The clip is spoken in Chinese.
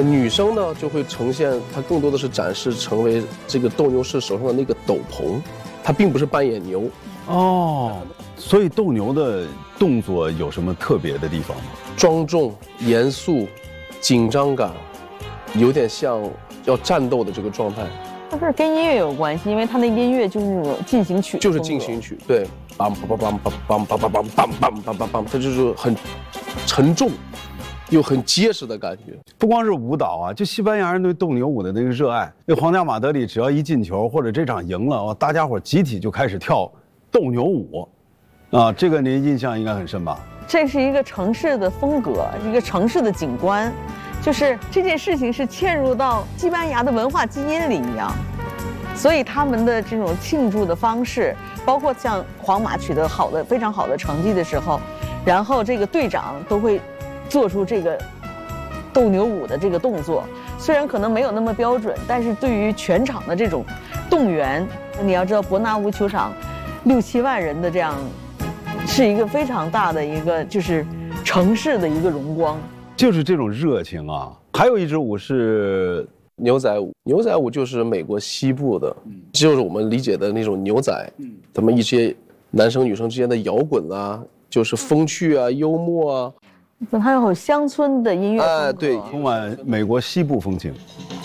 女生呢就会呈现，她更多的是展示成为这个斗牛士手上的那个斗篷，她并不是扮演牛。 哦，所以斗牛的动作有什么特别的地方吗？ 庄重、严肃、紧张感，有点像要战斗的这个状态。 它是跟音乐有关系，因为它的音乐就是那种进行曲， 就是进行曲，对，梆梆梆梆梆梆梆梆梆梆梆梆梆，它就是很沉重又很结实的感觉。 不光是舞蹈啊，就西班牙人对斗牛舞的那个热爱，那皇家马德里只要一进球或者这场赢了，大家伙集体就开始跳斗牛舞，啊，这个您印象应该很深吧？ 这是一个城市的风格，一个城市的景观，就是这件事情是嵌入到西班牙的文化基因里一样，所以他们的这种庆祝的方式，包括像皇马取得非常好的成绩的时候，然后这个队长都会做出这个斗牛舞的这个动作，虽然可能没有那么标准，但是对于全场的这种动员，你要知道伯纳乌球场6、7万人的这样，是一个非常大的一个就是城市的一个荣光， 就是这种热情啊。还有一支舞是牛仔舞，牛仔舞就是美国西部的，就是我们理解的那种牛仔，他们一些男生女生之间的摇滚啊，就是风趣啊、幽默啊。 它有乡村的音乐风格， 对， 充满美国西部风情。